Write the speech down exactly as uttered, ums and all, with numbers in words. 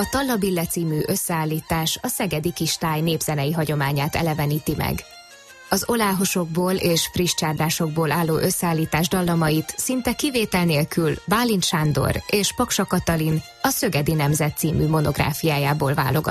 A Tallabille című összeállítás a szegedi kistáj népzenei hagyományát eleveníti meg. Az oláhosokból és friss csárdásokból álló összeállítás dallamait szinte kivétel nélkül Bálint Sándor és Paksa Katalin a Szögedi Nemzet című monográfiájából válogat.